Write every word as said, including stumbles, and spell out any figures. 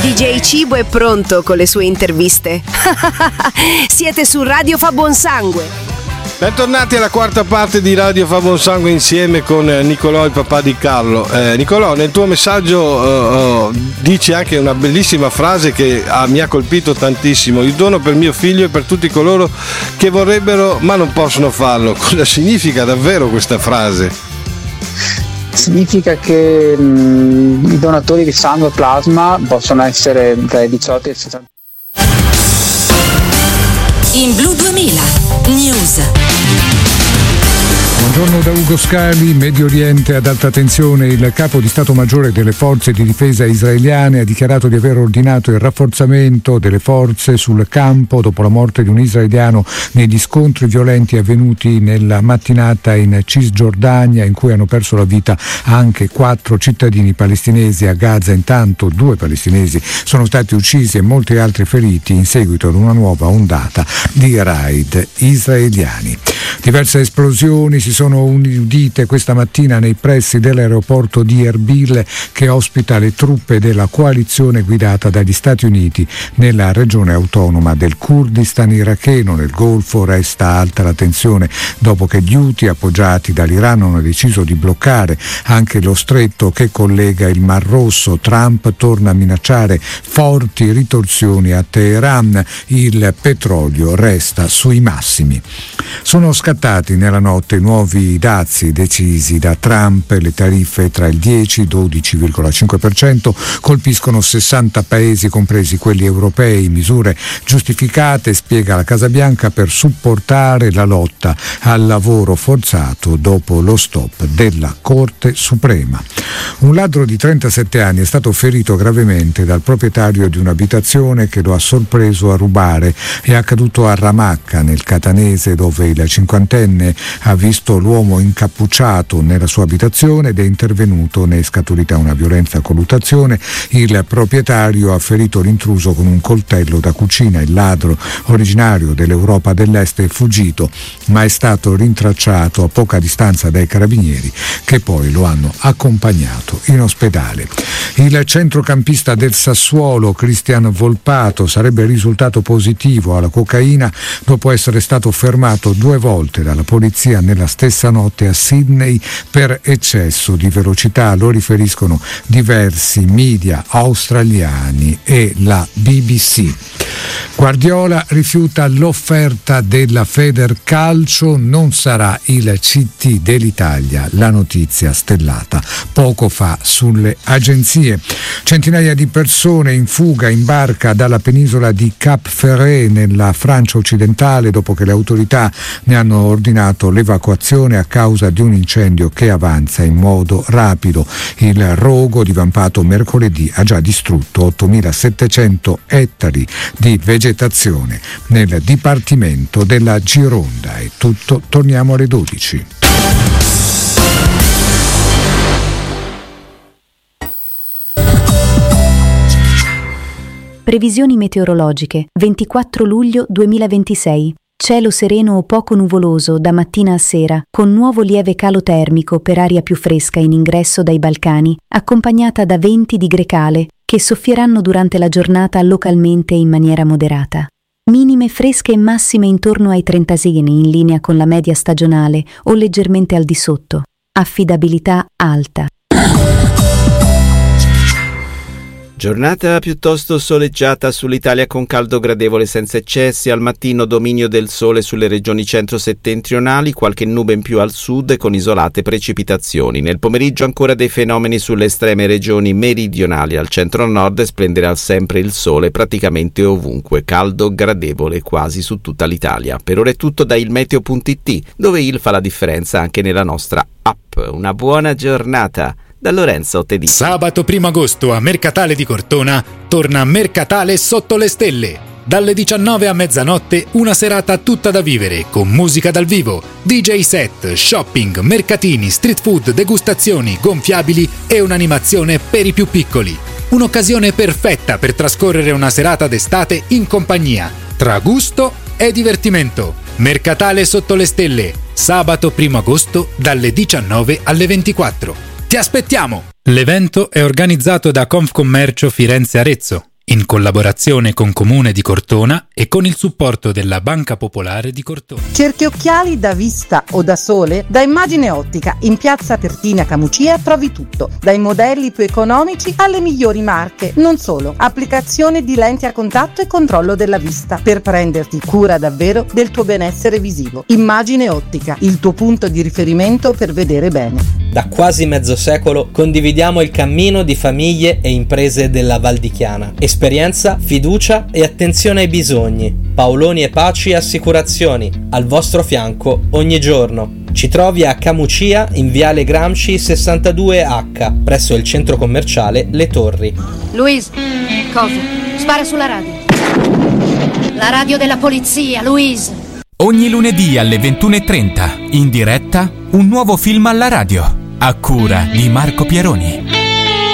D J Cibo è pronto con le sue interviste. Siete su Radio Fa Buon Sangue. Bentornati alla quarta parte di Radio Fa Buon Sangue insieme con Nicolò, il papà di Carlo. Eh, Nicolò, nel tuo messaggio eh, dici anche una bellissima frase che ah, mi ha colpito tantissimo: il dono per mio figlio e per tutti coloro che vorrebbero ma non possono farlo. Cosa significa davvero questa frase? Significa che mh, i donatori di sangue e plasma possono essere tra i diciotto e i sessanta. In Blu duemila News. Buongiorno da Ugo Scali. Medio Oriente ad alta tensione. Il capo di Stato Maggiore delle forze di difesa israeliane ha dichiarato di aver ordinato il rafforzamento delle forze sul campo dopo la morte di un israeliano negli scontri violenti avvenuti nella mattinata in Cisgiordania, in cui hanno perso la vita anche quattro cittadini palestinesi. A Gaza intanto due palestinesi sono stati uccisi e molti altri feriti in seguito ad una nuova ondata di raid israeliani. Diverse esplosioni si sono udite questa mattina nei pressi dell'aeroporto di Erbil, che ospita le truppe della coalizione guidata dagli Stati Uniti nella regione autonoma del Kurdistan iracheno. Nel Golfo resta alta la tensione dopo che gli Houthi, appoggiati dall'Iran, hanno deciso di bloccare anche lo stretto che collega il Mar Rosso. Trump torna a minacciare forti ritorsioni a Teheran. Il petrolio resta sui massimi. Sono scattati nella notte nuovi dazi decisi da Trump. Le tariffe tra il dieci e il dodici virgola cinque per cento colpiscono sessanta paesi, compresi quelli europei. Misure giustificate, spiega la Casa Bianca, per supportare la lotta al lavoro forzato dopo lo stop della Corte Suprema. Un ladro di trentasette anni è stato ferito gravemente dal proprietario di un'abitazione che lo ha sorpreso a rubare. È accaduto a Ramacca, nel Catanese, dove il cinquantenne ha visto l'uomo incappucciato nella sua abitazione ed è intervenuto. Ne è scaturita una violenta colluttazione. Il proprietario ha ferito l'intruso con un coltello da cucina. Il ladro, originario dell'Europa dell'Est, è fuggito, ma è stato rintracciato a poca distanza dai carabinieri, che poi lo hanno accompagnato in ospedale. Il centrocampista del Sassuolo, Cristian Volpato, sarebbe risultato positivo alla cocaina dopo essere stato fermato due volte dalla polizia nella stessa notte a Sydney per eccesso di velocità. Lo riferiscono diversi media australiani e la B B C. Guardiola rifiuta l'offerta della Federcalcio, non sarà il C T dell'Italia, la notizia stellata poco fa sulle agenzie. Centinaia di persone in fuga in barca dalla penisola di Cap Ferret nella Francia occidentale dopo che le autorità ne hanno ordinato l'evacuazione a causa di un incendio che avanza in modo rapido. Il rogo, divampato mercoledì, ha già distrutto ottomilasettecento ettari di vegetazione nel dipartimento della Gironda. È tutto, torniamo alle dodici. Previsioni meteorologiche. ventiquattro luglio duemilaventisei. Cielo sereno o poco nuvoloso da mattina a sera, con nuovo lieve calo termico per aria più fresca in ingresso dai Balcani, accompagnata da venti di grecale che soffieranno durante la giornata localmente in maniera moderata. Minime fresche e massime intorno ai trentasei in linea con la media stagionale o leggermente al di sotto. Affidabilità alta. Giornata piuttosto soleggiata sull'Italia con caldo gradevole senza eccessi. Al mattino dominio del sole sulle regioni centro-settentrionali, qualche nube in più al sud con isolate precipitazioni. Nel pomeriggio ancora dei fenomeni sulle estreme regioni meridionali. Al centro-nord splenderà sempre il sole praticamente ovunque, caldo gradevole quasi su tutta l'Italia. Per ora è tutto da ilmeteo punto it, dove il fa la differenza anche nella nostra app. Una buona giornata da Lorenzo Tedeschi. Sabato primo agosto a Mercatale di Cortona torna Mercatale sotto le stelle. Dalle diciannove a mezzanotte una serata tutta da vivere con musica dal vivo, D J set, shopping, mercatini, street food, degustazioni, gonfiabili e un'animazione per i più piccoli. Un'occasione perfetta per trascorrere una serata d'estate in compagnia, tra gusto e divertimento. Mercatale sotto le stelle, sabato primo agosto dalle diciannove alle ventiquattro. Ti aspettiamo! L'evento è organizzato da Confcommercio Firenze Arezzo in collaborazione con Comune di Cortona e con il supporto della Banca Popolare di Cortona. Cerchi occhiali da vista o da sole? Da Immagine Ottica in piazza Pertina Camucia trovi tutto, dai modelli più economici alle migliori marche. Non solo, applicazione di lenti a contatto e controllo della vista per prenderti cura davvero del tuo benessere visivo. Immagine Ottica, il tuo punto di riferimento per vedere bene. Da quasi mezzo secolo condividiamo il cammino di famiglie e imprese della Val di Chiana. Esperienza, fiducia e attenzione ai bisogni. Paoloni e Paci Assicurazioni, al vostro fianco ogni giorno. Ci trovi a Camucia in Viale Gramsci sessantadue acca, presso il centro commerciale Le Torri. Louise, cosa? Spara sulla radio. La radio della polizia, Louise. Ogni lunedì alle ventuno e trenta, in diretta, un nuovo film alla radio, a cura di Marco Pieroni.